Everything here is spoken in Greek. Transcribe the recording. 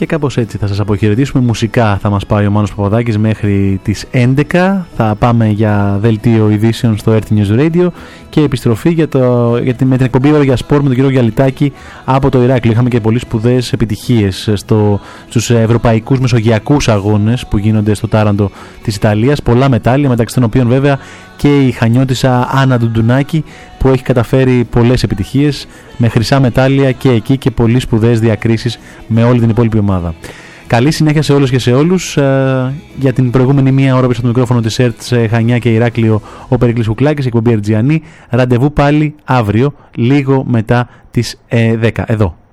και κάπως έτσι θα σας αποχαιρετήσουμε. Μουσικά θα μας πάει ο Μάνος Παπαδάκης μέχρι τις 11. Θα πάμε για δελτίο ειδήσεων στο RT News Radio και επιστροφή με την εκπομπή Ώρα για Σπορ με τον κύριο Γιαλιτάκη από το Ηράκλειο. Είχαμε και πολύ σπουδαίες επιτυχίες στους ευρωπαϊκούς μεσογειακούς αγώνες που γίνονται στο Τάραντο της Ιταλίας. Πολλά μετάλλια, μεταξύ των οποίων βέβαια και η Χανιώτισσα Άννα Ντουντουνάκη, που έχει καταφέρει πολλές επιτυχίες με χρυσά μετάλλια και εκεί και πολύ σπουδαίες διακρίσεις με όλη την υπόλοιπη ομάδα. Καλή συνέχεια σε όλους και σε όλους. Για την προηγούμενη μία ώρα πίσω από το μικρόφωνο της ΕΡΤ σε Χανιά και Ηράκλειο ο Περικλής Κουκλάκης, εκπομπή Ερτζιανή. Ραντεβού πάλι αύριο λίγο μετά τις 10 εδώ.